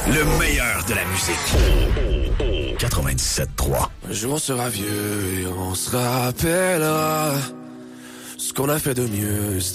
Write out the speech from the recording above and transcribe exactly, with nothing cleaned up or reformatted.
Le meilleur de la musique. quatre-vingt-dix-sept trois. Un jour on sera vieux et on se rappellera ce qu'on a fait de mieux.